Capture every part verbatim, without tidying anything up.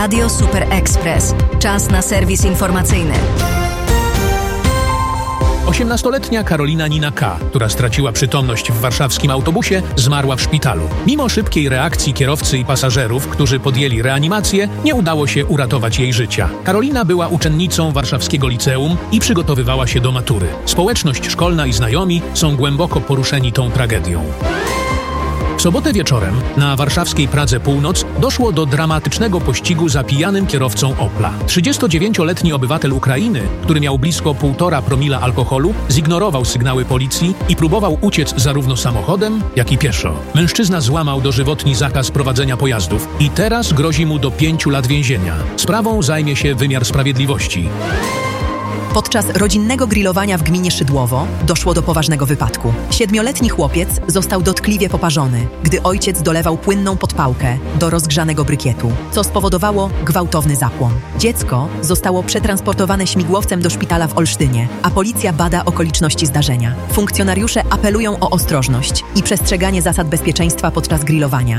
Radio Super Express. Czas na serwis informacyjny. osiemnastoletnia Karolina Nina K., która straciła przytomność w warszawskim autobusie, zmarła w szpitalu. Mimo szybkiej reakcji kierowcy i pasażerów, którzy podjęli reanimację, nie udało się uratować jej życia. Karolina była uczennicą warszawskiego liceum i przygotowywała się do matury. Społeczność szkolna i znajomi są głęboko poruszeni tą tragedią. W sobotę wieczorem na warszawskiej Pradze Północ doszło do dramatycznego pościgu za pijanym kierowcą Opla. trzydziestodziewięcioletni obywatel Ukrainy, który miał blisko półtora promila alkoholu, zignorował sygnały policji i próbował uciec zarówno samochodem, jak i pieszo. Mężczyzna złamał dożywotni zakaz prowadzenia pojazdów i teraz grozi mu do pięciu lat więzienia. Sprawą zajmie się wymiar sprawiedliwości. Podczas rodzinnego grillowania w gminie Szydłowo doszło do poważnego wypadku. Siedmioletni chłopiec został dotkliwie poparzony, gdy ojciec dolewał płynną podpałkę do rozgrzanego brykietu, co spowodowało gwałtowny zapłon. Dziecko zostało przetransportowane śmigłowcem do szpitala w Olsztynie, a policja bada okoliczności zdarzenia. Funkcjonariusze apelują o ostrożność i przestrzeganie zasad bezpieczeństwa podczas grillowania.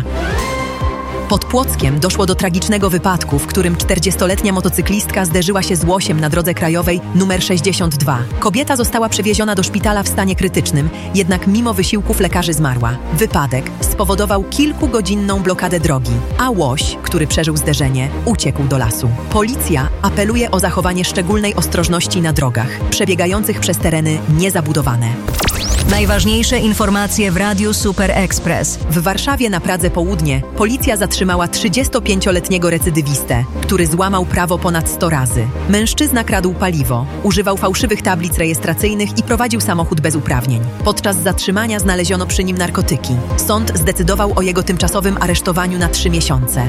Pod Płockiem doszło do tragicznego wypadku, w którym czterdziestoletnia motocyklistka zderzyła się z łosiem na drodze krajowej numer sześćdziesiąt dwa. Kobieta została przewieziona do szpitala w stanie krytycznym, jednak mimo wysiłków lekarzy zmarła. Wypadek spowodował kilkugodzinną blokadę drogi, a łoś, który przeżył zderzenie, uciekł do lasu. Policja apeluje o zachowanie szczególnej ostrożności na drogach przebiegających przez tereny niezabudowane. Najważniejsze informacje w Radiu Super Express. W Warszawie na Pradze Południe policja zatrzymała trzydziestopięcioletniego recydywistę, który złamał prawo ponad sto razy. Mężczyzna kradł paliwo, używał fałszywych tablic rejestracyjnych i prowadził samochód bez uprawnień. Podczas zatrzymania znaleziono przy nim narkotyki. Sąd zdecydował o jego tymczasowym aresztowaniu na trzy miesiące.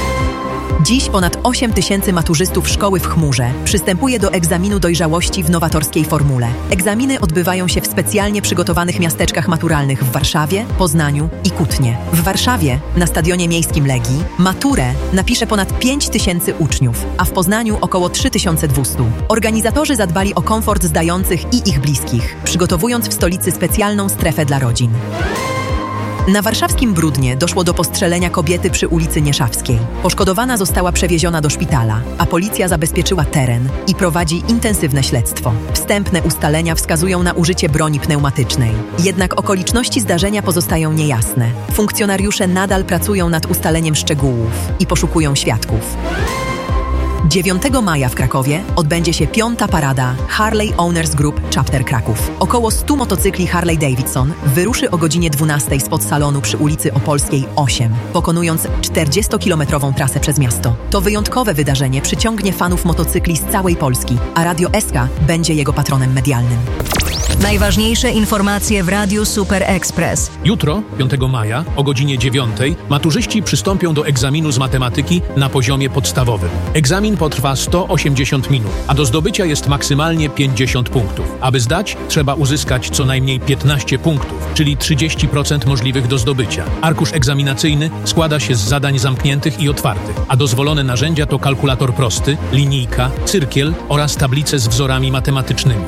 Dziś ponad osiem tysięcy maturzystów szkoły w Chmurze przystępuje do egzaminu dojrzałości w nowatorskiej formule. Egzaminy odbywają się w specjalnie przygotowanych miasteczkach maturalnych w Warszawie, Poznaniu i Kutnie. W Warszawie, na stadionie miejskim Legii, maturę napisze ponad pięć tysięcy uczniów, a w Poznaniu około trzy tysiące dwieście. Organizatorzy zadbali o komfort zdających i ich bliskich, przygotowując w stolicy specjalną strefę dla rodzin. Na warszawskim Bródnie doszło do postrzelenia kobiety przy ulicy Nieszawskiej. Poszkodowana została przewieziona do szpitala, a policja zabezpieczyła teren i prowadzi intensywne śledztwo. Wstępne ustalenia wskazują na użycie broni pneumatycznej. Jednak okoliczności zdarzenia pozostają niejasne. Funkcjonariusze nadal pracują nad ustaleniem szczegółów i poszukują świadków. dziewiątego maja w Krakowie odbędzie się piąta parada Harley Owners Group Chapter Kraków. Około stu motocykli Harley Davidson wyruszy o godzinie dwunastej spod salonu przy ulicy Opolskiej osiem, pokonując czterdziestokilometrową trasę przez miasto. To wyjątkowe wydarzenie przyciągnie fanów motocykli z całej Polski, a Radio S K będzie jego patronem medialnym. Najważniejsze informacje w Radiu Super Express. Jutro, piątego maja, o godzinie dziewiątej, maturzyści przystąpią do egzaminu z matematyki na poziomie podstawowym. Egzamin potrwa sto osiemdziesiąt minut, a do zdobycia jest maksymalnie pięćdziesiąt punktów. Aby zdać, trzeba uzyskać co najmniej piętnaście punktów, czyli trzydzieści procent możliwych do zdobycia. Arkusz egzaminacyjny składa się z zadań zamkniętych i otwartych, a dozwolone narzędzia to kalkulator prosty, linijka, cyrkiel oraz tablice z wzorami matematycznymi.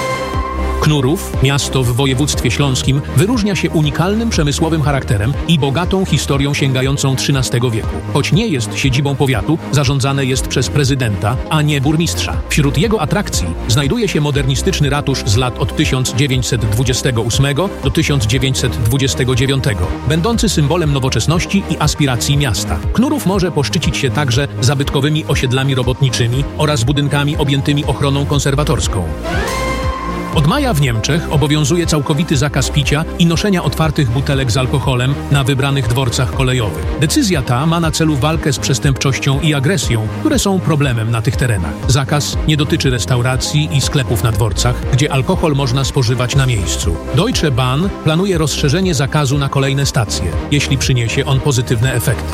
Knurów, miasto w województwie śląskim, wyróżnia się unikalnym przemysłowym charakterem i bogatą historią sięgającą trzynastego wieku. Choć nie jest siedzibą powiatu, zarządzane jest przez prezydenta, a nie burmistrza. Wśród jego atrakcji znajduje się modernistyczny ratusz z lat od tysiąc dziewięćset dwudziestego ósmego do tysiąc dziewięćset dwudziestego dziewiątego, będący symbolem nowoczesności i aspiracji miasta. Knurów może poszczycić się także zabytkowymi osiedlami robotniczymi oraz budynkami objętymi ochroną konserwatorską. Od maja w Niemczech obowiązuje całkowity zakaz picia i noszenia otwartych butelek z alkoholem na wybranych dworcach kolejowych. Decyzja ta ma na celu walkę z przestępczością i agresją, które są problemem na tych terenach. Zakaz nie dotyczy restauracji i sklepów na dworcach, gdzie alkohol można spożywać na miejscu. Deutsche Bahn planuje rozszerzenie zakazu na kolejne stacje, jeśli przyniesie on pozytywne efekty.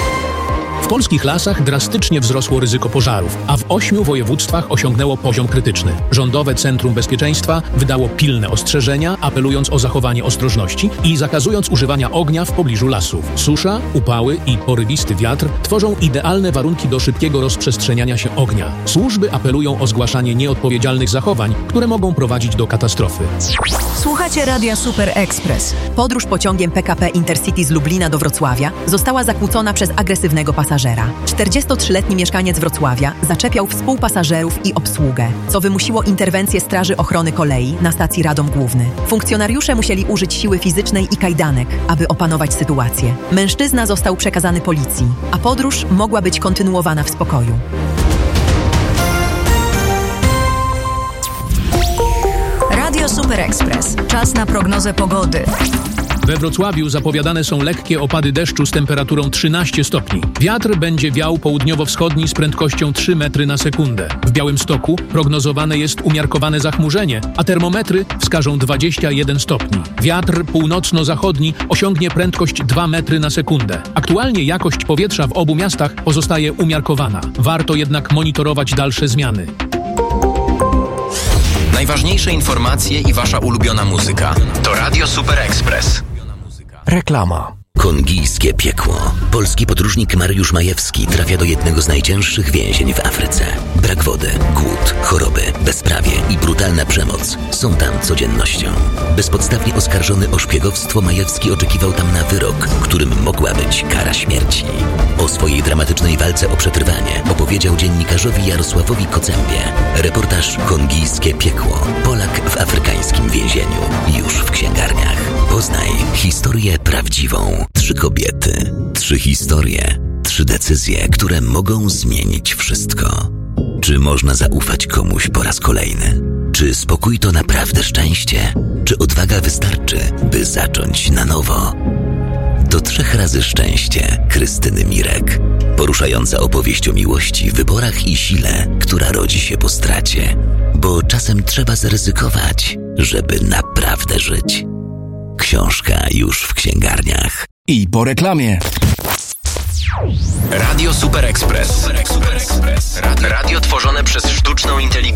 W polskich lasach drastycznie wzrosło ryzyko pożarów, a w ośmiu województwach osiągnęło poziom krytyczny. Rządowe Centrum Bezpieczeństwa wydało pilne ostrzeżenia, apelując o zachowanie ostrożności i zakazując używania ognia w pobliżu lasów. Susza, upały i porywisty wiatr tworzą idealne warunki do szybkiego rozprzestrzeniania się ognia. Służby apelują o zgłaszanie nieodpowiedzialnych zachowań, które mogą prowadzić do katastrofy. Słuchacie Radia Super Express. Podróż pociągiem P K P Intercity z Lublina do Wrocławia została zakłócona przez agresywnego pasażera. pasażera. czterdziestotrzyletni mieszkaniec Wrocławia zaczepiał współpasażerów i obsługę, co wymusiło interwencję Straży Ochrony Kolei na stacji Radom Główny. Funkcjonariusze musieli użyć siły fizycznej i kajdanek, aby opanować sytuację. Mężczyzna został przekazany policji, a podróż mogła być kontynuowana w spokoju. Radio Super Express. Czas na prognozę pogody. We Wrocławiu zapowiadane są lekkie opady deszczu z temperaturą trzynaście stopni. Wiatr będzie wiał południowo-wschodni z prędkością trzy metry na sekundę. W Białymstoku prognozowane jest umiarkowane zachmurzenie, a termometry wskażą dwadzieścia jeden stopni. Wiatr północno-zachodni osiągnie prędkość dwa metry na sekundę. Aktualnie jakość powietrza w obu miastach pozostaje umiarkowana. Warto jednak monitorować dalsze zmiany. Najważniejsze informacje i wasza ulubiona muzyka to Radio Super Express. Reklama. Kongijskie piekło. Polski podróżnik Mariusz Majewski trafia do jednego z najcięższych więzień w Afryce. Brak wody, głód, choroby, bezprawie i brutalna przemoc są tam codziennością. Bezpodstawnie oskarżony o szpiegowstwo, Majewski oczekiwał tam na wyrok, którym mogła być kara śmierci. O swojej dramatycznej walce o przetrwanie opowiedział dziennikarzowi Jarosławowi Kocębie. Reportaż Kongijskie piekło. Polak w afrykańskim więzieniu. Już w księgarniach. Poznaj historię prawdziwą. Trzy kobiety, trzy historie, trzy decyzje, które mogą zmienić wszystko. Czy można zaufać komuś po raz kolejny? Czy spokój to naprawdę szczęście? Czy odwaga wystarczy, by zacząć na nowo? To trzech razy szczęście Krystyny Mirek. Poruszająca opowieść o miłości, wyborach i sile, która rodzi się po stracie. Bo czasem trzeba zaryzykować, żeby naprawdę żyć. Książka już w księgarniach. I po reklamie. Radio Super Express. Radio tworzone przez sztuczną inteligencję.